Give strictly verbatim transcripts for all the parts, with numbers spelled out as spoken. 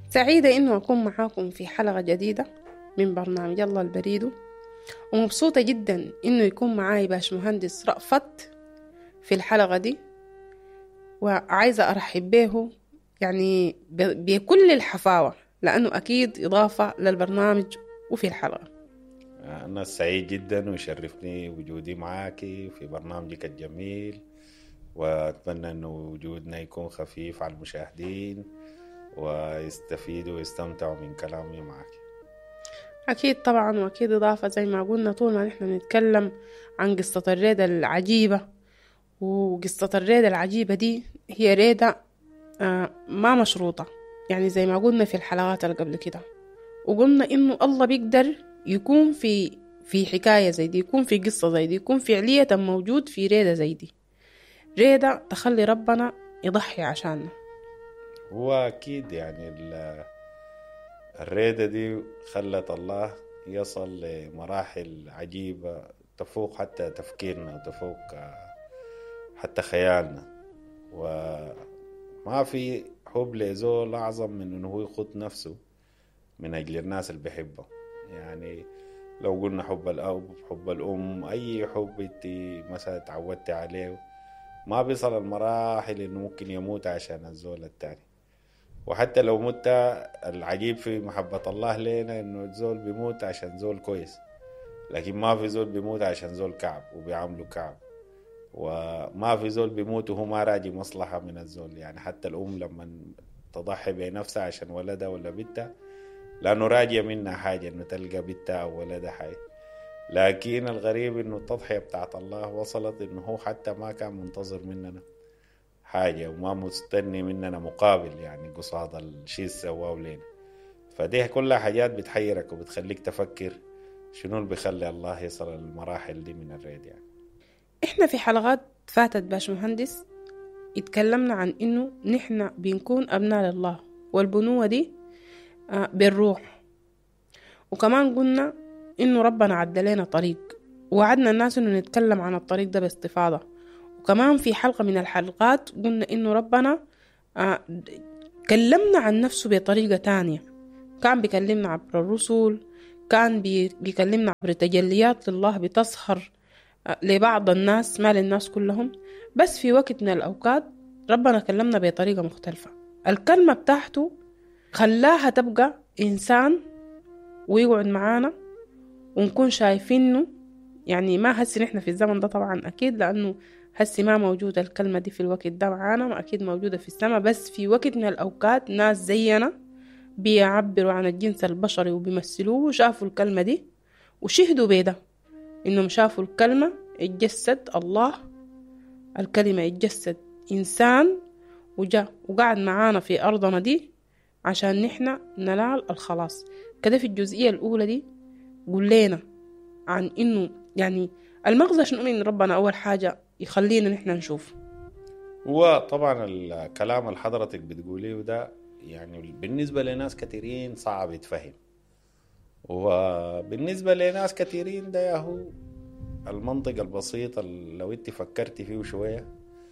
سعيدة إنه أكون معاكم في حلقة جديدة من برنامج الله البريد، ومبسوطة جدا إنه يكون معاي باشمهندس رأفت في الحلقة دي، وعايزة أرحب به يعني ب- بكل الحفاوة لأنه أكيد إضافة للبرنامج وفي الحلقة. أنا سعيد جدا ويشرفني وجودي معاك في برنامجك الجميل، وأتمنى أنه وجودنا يكون خفيف على المشاهدين ويستفيدوا ويستمتعوا من كلامي معك. أكيد طبعا، وأكيد إضافة زي ما قلنا طول ما نحن نتكلم عن قصة الريدة العجيبة، وقصة الريدة العجيبة دي هي ريدة آه ما مشروطة، يعني زي ما قلنا في الحلقات اللي قبل كده، وقلنا إنه الله بيقدر يكون في في حكاية زي دي، يكون في قصة زي دي، يكون فعلية موجود في ريدة زي دي، ريدة تخلي ربنا يضحي عشاننا. هو أكيد يعني ال- الريدة دي خلت الله يصل لمراحل عجيبة تفوق حتى تفكيرنا وتفوق حتى خيالنا، وما في حب لزول أعظم من أنه هو يخط نفسه من أجل الناس اللي بيحبه. يعني لو قلنا حب الأب، حب الأم، أي حب انت مثلا تعودت عليه ما بيصل المراحل إنه ممكن يموت عشان الزول التاني. وحتى لو مت، العجيب في محبة الله لنا إنه الزول بيموت عشان زول كويس، لكن ما في زول بيموت عشان زول كعب وبيعامله كعب، وما في زول بيموت وهو ما راجي مصلحة من الزول. يعني حتى الأم لما تضحي بنفسها عشان ولدها ولا بنتها لأنه راجية منها حاجة إنه تلقى بنتها أو ولدها حي، لكن الغريب إنه التضحية بتاعت الله وصلت إنه هو حتى ما كان منتظر مننا حاجة وما مستني مننا مقابل، يعني قصاد الشيء سواه لنا. فدي كلها حاجات بتحيرك وبتخليك تفكر شنو اللي بيخلي الله يصل للمراحل دي من الريد. يعني إحنا في حلقات فاتت باشمهندس اتكلمنا عن إنه نحن بنكون أبناء لله، والبنوة دي آه بالروح، وكمان قلنا إنه ربنا عدى لنا طريق، ووعدنا الناس إنه نتكلم عن الطريق ده باستفاضة. وكمان في حلقة من الحلقات قلنا إنه ربنا آه كلمنا عن نفسه بطريقة تانية، كان بيكلمنا عبر الرسل، كان بي- بيكلمنا عبر تجليات لله بتظهر آه لبعض الناس ما للناس كلهم. بس في وقت من الأوقات ربنا كلمنا بطريقة مختلفة، الكلمة بتاعته خلاها تبقى إنسان ويقعد معانا ونكون شايفينه. يعني ما هسي نحن في الزمن ده طبعا أكيد، لأنه هسي ما موجودة الكلمة دي في الوقت ده معانا، ما أكيد موجودة في السماء. بس في وقت من الأوقات ناس زينا بيعبروا عن الجنس البشري وبيمثلوه وشافوا الكلمة دي وشهدوا بيدا، إنهم شافوا الكلمة اتجسد الله، الكلمة اتجسد إنسان وجاء وقعد معانا في أرضنا دي عشان نحن ننال الخلاص. كده في الجزئية الأولى دي قول لنا عن إنه يعني المغزى شنو من ربنا أول حاجة يخلينا نحن نشوف. هو طبعا الكلام اللي حضرتك بتقوليه ده يعني بالنسبة لناس كثيرين صعب يتفهم، وبالنسبة لناس كثيرين ده هو المنطق البسيط اللي لو انت فكرت فيه شوية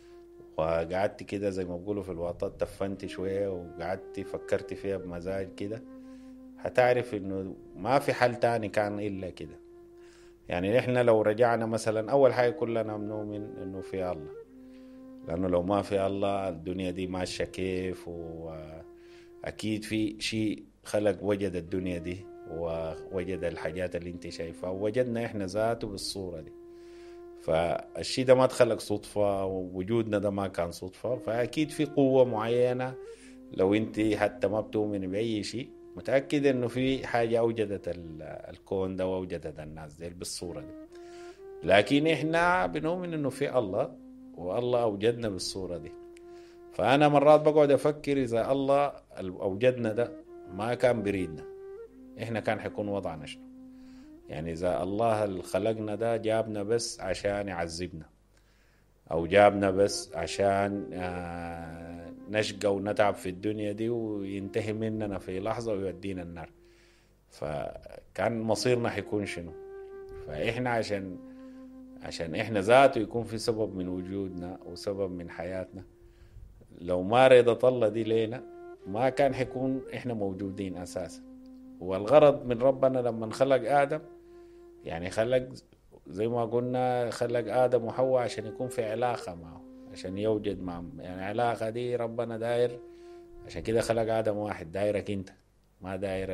وقعدت كده زي ما بقولوا في الوطات تفنت شوية وقعدت فكرت فيها بمزاج كده هتعرف انه ما في حل تاني كان الا كده. يعني احنا لو رجعنا مثلا اول حاجة كلنا بنؤمن انه في الله، لانه لو ما في الله الدنيا دي ماشية كيف، واكيد في شيء خلق وجد الدنيا دي ووجد الحاجات اللي انت شايفها ووجدنا احنا ذاته بالصورة دي. فالشيء ده ما تخلق صدفة، ووجودنا ده ما كان صدفة، فأكيد في قوة معينة. لو انت حتى ما بتؤمن بأي شيء متأكد انه في حاجة اوجدت الكون ده واوجدت الناس دي بالصورة دي. لكن احنا بنؤمن انه في الله والله اوجدنا بالصورة دي. فانا مرات بقعد افكر اذا الله اوجدنا ده ما كان بريدنا احنا كان حيكون وضعنا شنو. يعني اذا الله اللي خلقنا ده جابنا بس عشان يعذبنا او جابنا بس عشان آه نشقى ونتعب في الدنيا دي وينتهي مننا في لحظة ويودينا النار، فكان مصيرنا حيكون شنو؟ فإحنا عشان عشان إحنا ذاته يكون في سبب من وجودنا وسبب من حياتنا. لو ما رضت الله دي لينا ما كان حيكون إحنا موجودين أساسا. والغرض من ربنا لما خلق آدم يعني خلق زي ما قلنا خلق آدم وحواء عشان يكون في علاقة معه، عشان يوجد معه. يعني علاقة دي ربنا داير، عشان كده خلق آدم واحد دايرك انت، ما داير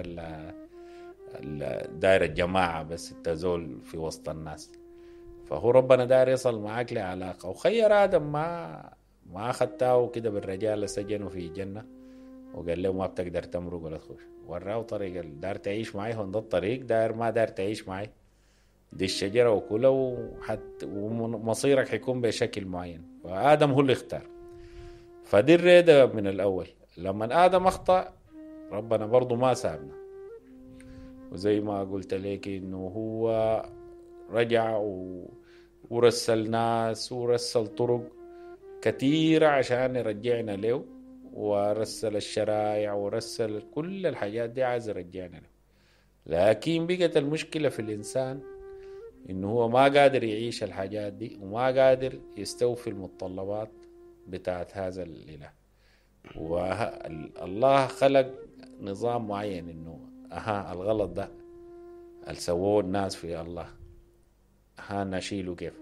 داير الجماعة بس التزول في وسط الناس. فهو ربنا داير يصل معك لعلاقة. وخير آدم ما ما أخدته كده بالرجال سجنه في الجنة وقال له ما بتقدر تمرق ولا تخش، وراه طريق داير تعيش معي هون، ده الطريق داير ما داير تعيش معي دي الشجرة وكلها وحت ومصيرك حيكون بشكل معين. فآدم هو اللي اختار. فدي الريدة من الأول. لما آدم أخطأ ربنا برضو ما سابنا، وزي ما قلت لك إنه هو رجع و... ورسل ناس ورسل طرق كثيرة عشان يرجعنا له، ورسل الشرائع ورسل كل الحاجات دي عايز يرجعنا له. لكن بقت المشكلة في الإنسان إنه هو ما قادر يعيش الحاجات دي وما قادر يستوفي المتطلبات بتاعت هذا الإله. والله خلق نظام معين إنه أها الغلط ده اللي سووه الناس في الله ها نشيله كيف.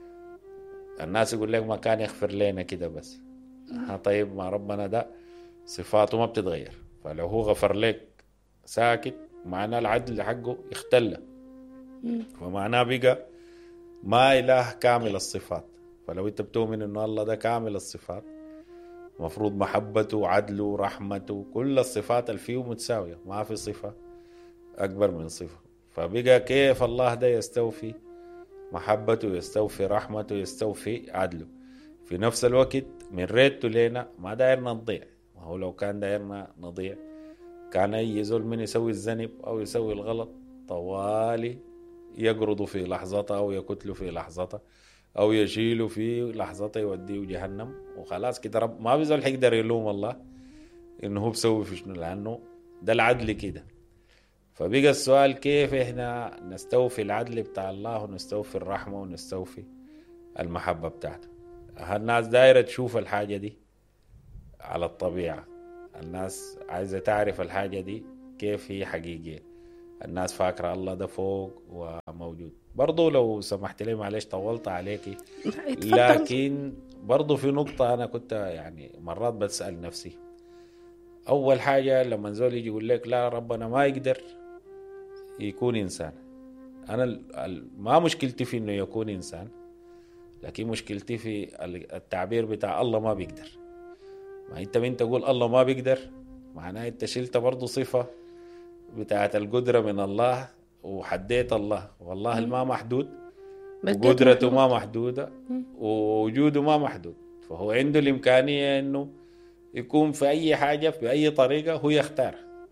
الناس يقول لك ما كان يغفر لنا كده بس. ها طيب ما ربنا ده صفاته ما بتتغير، فلو هو غفر لك ساكت معناه العدل حقه اختل، فمعناه بقى ما إله كامل الصفات. فلو انت بتؤمن انه الله ده كامل الصفات مفروض محبته وعدله ورحمته كل الصفات اللي فيه متساوية، ما في صفة أكبر من صفة. فبقى كيف الله ده يستوفي محبته يستوفي رحمته يستوفي عدله في نفس الوقت من ريته لنا ما دايرنا نضيع. وهو لو كان دايرنا نضيع كان أي زول من يسوي الذنب أو يسوي الغلط طوالي يقرضه في لحظته أو يقتله في لحظته أو يشيله في لحظته يوديه جهنم وخلاص كده. رب ما بيزول حيقدر يلوم الله إنه هو بسوي في شنو، لأنه ده العدل كده. فبقى السؤال كيف إحنا نستوفي العدل بتاع الله ونستوفي الرحمة ونستوفي المحبة بتاعته. الناس دايرة تشوف الحاجة دي على الطبيعة، الناس عايزة تعرف الحاجة دي كيف هي حقيقية. الناس فاكرة الله ده فوق وموجود. برضو لو سمحت لي معلش طولت عليكي، لكن برضو في نقطة أنا كنت يعني مرات بسأل نفسي. أول حاجة لما نزول يجي يقول لك لا ربنا ما يقدر يكون إنسان، أنا ما مشكلتي في إنه يكون إنسان، لكن مشكلتي في التعبير بتاع الله ما بيقدر. ما أنت من تقول الله ما بيقدر معناه أنت شلت برضو صفة بتاعت القدرة من الله وحديت الله، والله ما محدود وقدرته ما محدودة ووجوده ما محدود، فهو عنده الإمكانية إنه يكون في أي حاجة بأي طريقة هو يختار.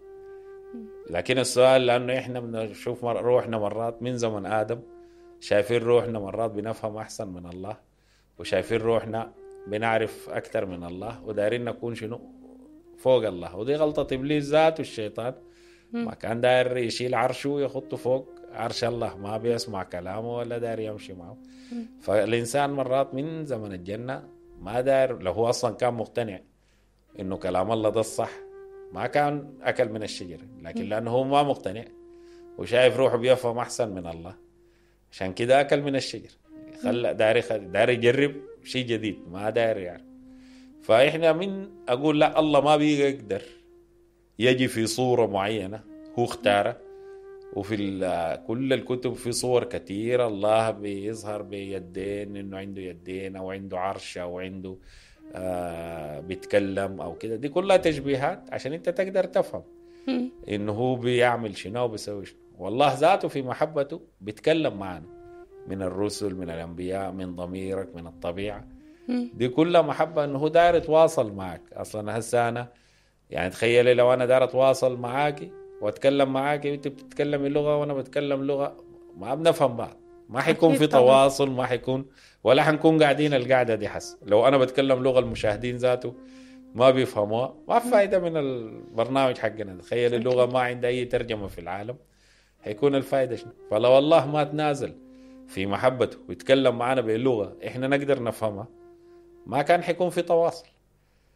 لكن السؤال لأنه إحنا بنشوف مر... روحنا مرات من زمن آدم شايفين روحنا مرات بنفهم أحسن من الله، وشايفين روحنا بنعرف أكتر من الله ودارين نكون شنو فوق الله. ودي غلطة إبليس ذات والشيطان، ما كان داير يشيل عرشه ويخطه فوق عرش الله، ما بيسمع كلامه ولا داير يمشي معه. فالإنسان مرات من زمن الجنة ما داير، لو هو أصلا كان مقتنع إنه كلام الله ده الصح ما كان أكل من الشجرة، لكن لأنه هو ما مقتنع وشايف روحه بيفهم أحسن من الله عشان كده أكل من الشجر. خلى داير داير يجرب شيء جديد ما داير يعني. فإحنا من أقول لا الله ما بيقدر يجي في صورة معينة هو اختاره، وفي كل الكتب في صور كثيرة الله بيظهر بيدين إنه عنده يدين أو عنده عرش أو عنده آه بيتكلم أو كده. دي كلها تشبيهات عشان أنت تقدر تفهم إنه هو بيعمل شنو وبيسوي شنو. والله ذاته في محبته بيتكلم معنا من الرسل من الأنبياء من ضميرك من الطبيعة. دي كلها محبة إنه هو داير يتواصل معك. أصلا هسه أنا يعني تخيلي لو أنا داير أتواصل معاكي وأتكلم معاكي وأنت بتتكلم اللغة وأنا بتكلم لغة ما بنفهم بعض، ما حيكون في تواصل، ما حيكون ولا حنكون قاعدين القعدة دي. حس لو أنا بتكلم لغة المشاهدين ذاته ما بيفهموها ما في فايدة من البرنامج حقنا. تخيل اللغة ما عندها أي ترجمة في العالم هيكون الفايدة شنو؟ فلو الله ما تنازل في محبته ويتكلم معنا باللغة إحنا نقدر نفهمها ما كان حيكون في تواصل.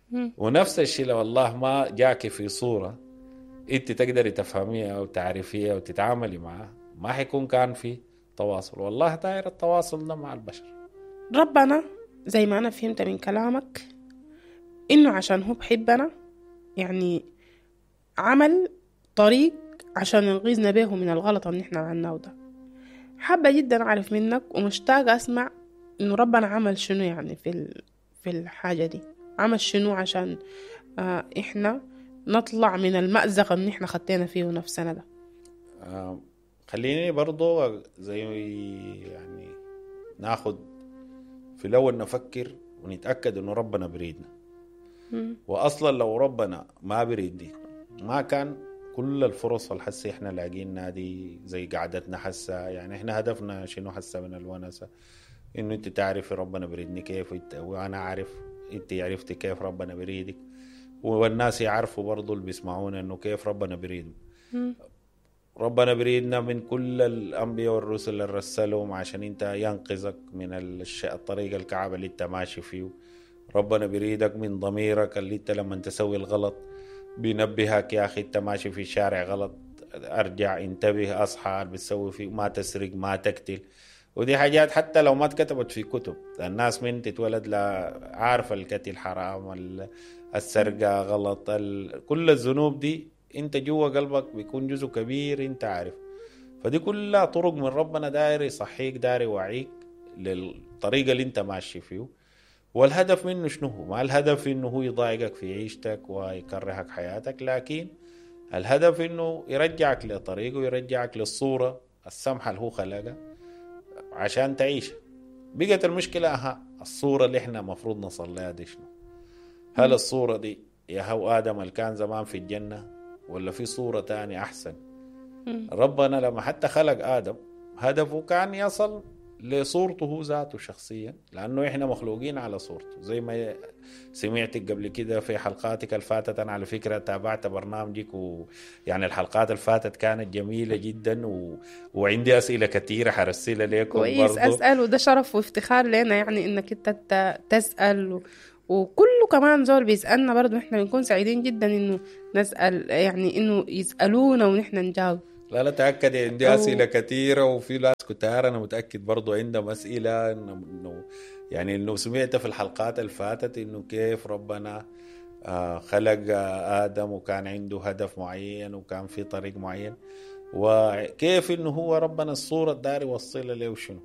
ونفس الشيء لو الله ما جاك في صورة انت تقدري تفهميها وتعرفيها وتتعاملي معها، ما حيكون كان في تواصل. والله داير التواصل ده مع البشر. ربنا زي ما أنا فهمت من كلامك إنه عشان هو بحبنا، يعني عمل طريق عشان ينقذنا به من الغلط اللي نحن عملناه ده. حابة جدا أعرف منك ومشتاقة أسمع إنه ربنا عمل شنو يعني في في الحاجة دي، عمل شنو عشان آه إحنا نطلع من المأزق اللي إحنا خطينا فيه نفسنا ده. آه خليني برضو زي يعني ناخد في الأول نفكر ونتأكد إنه ربنا بريدنا. م. وأصلا لو ربنا ما بريدني ما كان كل الفرص الحسة إحنا لاقينا دي زي قعدتنا حسة. يعني إحنا هدفنا شنو حسة من الونسة؟ إنه أنت تعرفي ربنا بريدني كيف، وأنا عارف أنت عرفتي كيف ربنا بريدك، والناس يعرفوا برضو اللي بيسمعونا إنه كيف ربنا بريدنا. ربنا بريدنا من كل الأنبياء والرسل اللي رسلهم عشان أنت ينقذك من الطريق الكعب اللي أنت ماشي فيه. ربنا بريدك من ضميرك اللي أنت لما تسوي الغلط بينبهك، يا أخي أنت ماشي في شارع غلط، أرجع انتبه، أصحى بتسوي فيه، ما تسرق، ما تقتل. ودي حاجات حتى لو ما اتكتبت في كتب، الناس من تتولد لا عارفة القتل حرام، السرقة غلط، كل الذنوب دي انت جوا قلبك بيكون جزء كبير انت عارف. فدي كلها طرق من ربنا داير يصحيك، داير يوعيك للطريقة اللي انت ماشي فيه. والهدف منه شنو هو؟ ما الهدف انه هو يضايقك في عيشتك ويكرهك حياتك، لكن الهدف انه يرجعك لطريقه ويرجعك للصورة السمحة اللي هو خلقها عشان تعيش. بقت المشكلة ها الصورة اللي احنا مفروض نصليها دي شنو؟ هل الصورة دي يا هو آدم اللي كان زمان في الجنة، ولا في صورة تانية أحسن؟ ربنا لما حتى خلق آدم هدفه كان يصل لصورته ذاته شخصيا، لأنه إحنا مخلوقين على صورته. زي ما سمعتك قبل كده في حلقاتك الفاتت، أنا على فكرة تابعت برنامجك، ويعني الحلقات الفاتت كانت جميلة جدا، و... وعندي أسئلة كثيرة حرسلها لكم. كويس، أسأل، وده شرف وافتخار لنا يعني إنك أنت تسأل، و... وكله كمان زول بيسألنا برضو، إحنا بنكون سعيدين جدا إنه نسأل، يعني إنه يسألونا ونحن نجاوب. لا لا تأكد، عندي أسئلة كثيرة، وفي ناس كتار أنا متأكد برضو عندهم أسئلة. إنه يعني إنه سمعت في الحلقات الفاتت إنه كيف ربنا خلق آدم وكان عنده هدف معين وكان في طريق معين، وكيف إنه هو ربنا الصورة الداري وصل له شنو.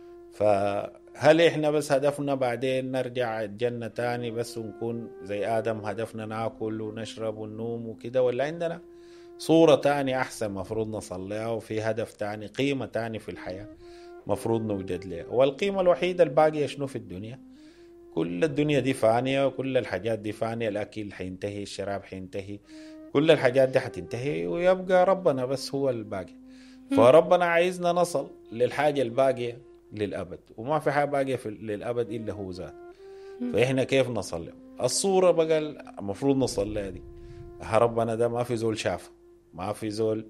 فهل إحنا بس هدفنا بعدين نرجع الجنة تاني بس ونكون زي آدم هدفنا ناكل ونشرب وننوم وكده، ولا عندنا صورة تاني أحسن مفروض نصليها، وفي هدف تاني، قيمة تاني في الحياة مفروض نوجد لها؟ والقيمة الوحيدة الباقية شنو في الدنيا؟ كل الدنيا دي فانية، وكل الحاجات دي فانية، الأكل حينتهي، الشراب حينتهي، كل الحاجات دي حتنتهي، ويبقى ربنا بس هو الباقي. فربنا عايزنا نصل للحاجة الباقية للأبد، وما في حاجة باقية في للأبد إلا هو ذات. فإحنا كيف نصلي؟ الصورة بقى المفروض نصلي دي ربنا ده ما في زول شافه، ما في زول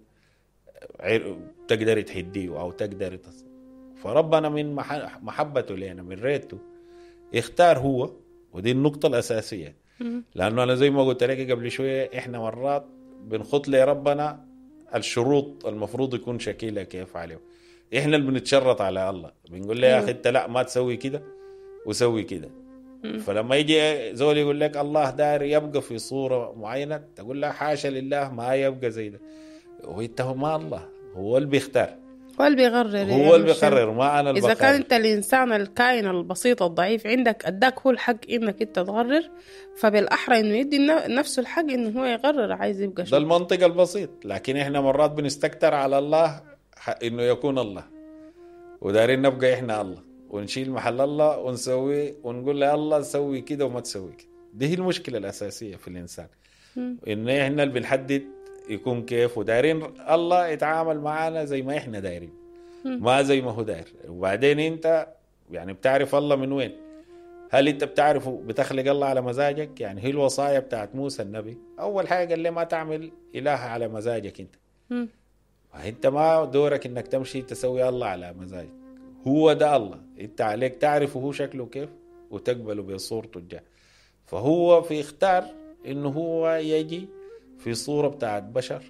تقدر تحديه أو تقدر تصل. فربنا من محبته لنا، من ريته، اختار هو، ودي النقطة الأساسية. لأنه أنا زي ما قلت لك قبل شوية، إحنا مرات بنخط لربنا الشروط المفروض يكون شكلها كيف عليه. إحنا اللي بنتشرط على الله، بنقول له يا أخي أنت لا ما تسوي كده وسوي كده. فلما يجي زول يقول لك الله داير يبقى في صورة معينة، تقول له حاشا لله ما يبقى زي ده. وانت هو ما الله، هو اللي بيختار، هو اللي بيقرر، هو اللي بيقرر، ما أنا اللي إذا بقرر. كان أنت الإنسان الكائن البسيط الضعيف عندك أداك هو الحق إنك أنت تقرر، فبالأحرى إنه يدي نفسه الحق إنه هو يقرر عايز يبقى شو. ده المنطق البسيط. لكن إحنا مرات بنستكتر على الله إنه يكون الله، ودارين نبقى إحنا الله، ونشيل محل الله ونسوي ونقول له الله سوي كده وما تسوي كده. دي هي المشكلة الأساسية في الإنسان، إن إحنا اللي بنحدد يكون كيف، ودارين الله يتعامل معنا زي ما إحنا دايرين، ما زي ما هو داير. وبعدين أنت يعني بتعرف الله من وين؟ هل أنت بتعرفه بتخلق الله على مزاجك؟ يعني هي الوصايا بتاعت موسى النبي، أول حاجة قال لي ما تعمل إله على مزاجك أنت. أنت ما دورك إنك تمشي تسوي الله على مزاجك، هو ده الله. أنت عليك تعرفه هو شكله كيف وتقبله بصورته الجاي. فهو في اختار انه هو يجي في صورة بتاعت بشر.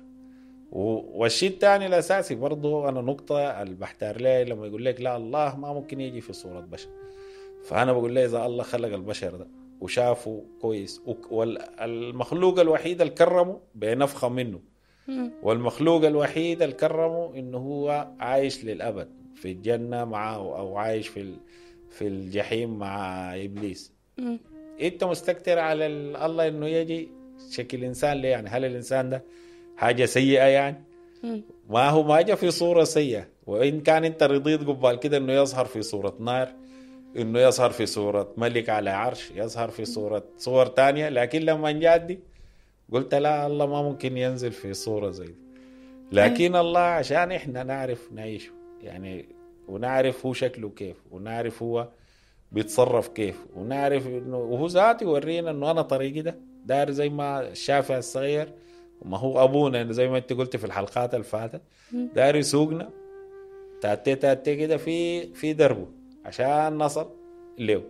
والشيء الثاني الاساسي برضو انا نقطة البحتار لي لما يقول لك لا الله ما ممكن يجي في صورة بشر، فانا بقول لي اذا الله خلق البشر ده وشافه كويس والمخلوق الوحيد اللي كرمه بنفخة منه، والمخلوق الوحيد اللي كرمه انه هو عايش للابد في الجنة معه او عايش في في الجحيم مع ابليس، انت مستكتر على الله انه يجي شكل انسان ليه؟ يعني هل الانسان ده حاجة سيئة؟ يعني ما هو ما جاء في صورة سيئة، وإن كان أنت رضيت قبل كده إنه يظهر في صورة نار، إنه يظهر في صورة ملك على عرش، يظهر في صورة صور تانية، لكن لما جاء دي قلت لا الله ما ممكن ينزل في صورة زي دي. لكن الله عشان إحنا نعرف نعيشه يعني، ونعرف هو شكله كيف، ونعرف هو بيتصرف كيف، ونعرف إنه وهو ذاته يورينا إنه أنا طريقي ده دار زي ما الشافع الصغير وما هو أبونا زي ما أنت قلت في الحلقات الفاتت دار يسوقنا تاتي تاتي كده في في دربه عشان نصل له.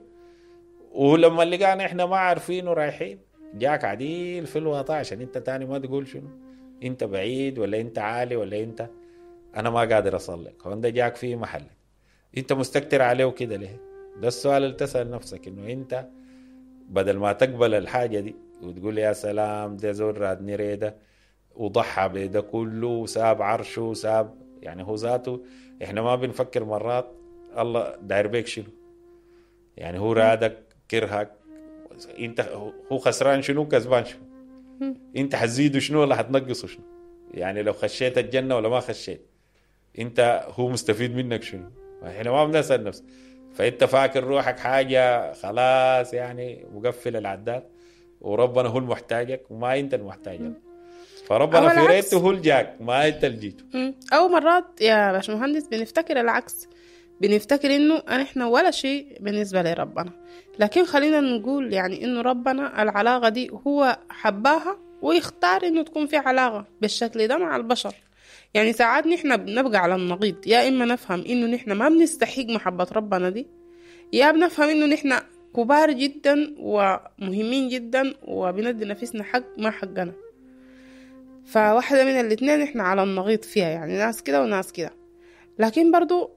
ولما لقانا إحنا ما عارفين رايحين جاك عديل في الوطا عشان أنت تاني ما تقول شنو أنت بعيد ولا أنت عالي ولا أنت أنا ما قادر أصل لك، هو ده جاك في محلك أنت مستكتر عليه كده ليه؟ ده السؤال اللي تسأل نفسك، إنه أنت بدل ما تقبل الحاجة دي وتقول يا سلام ده زور رادني ريده وضحى بده كله وساب عرشه وساب، يعني هو ذاته احنا ما بنفكر مرات الله داير بيك شنو، يعني هو رادك كرهك انت هو خسران شنو كسبان شنو، انت حتزيده شنو ولا حتنقصه شنو، يعني لو خشيت الجنة ولا ما خشيت انت هو مستفيد منك شنو. احنا ما بنسأل نفس، فانت فاكر روحك حاجة خلاص يعني مقفل العداد وربنا هو المحتاجك وما انت المحتاجك، فربنا في ريته هو الجاك ما انت الجيته. او مرات يا باشمهندس بنفتكر العكس، بنفتكر انه احنا ولا شيء بالنسبة لربنا، لكن خلينا نقول يعني انه ربنا العلاقة دي هو حباها ويختار انه تكون في علاقة بالشكل ده مع البشر. يعني ساعات نحن بنبقى على النقيض، يا اما نفهم انه نحن ما بنستحق محبة ربنا دي، يا بنفهم انه نحن كبار جدا ومهمين جدا وبندي نفسنا حق ما حقنا. فواحدة من الاثنين احنا على النقيض فيها، يعني ناس كده وناس كده. لكن برضو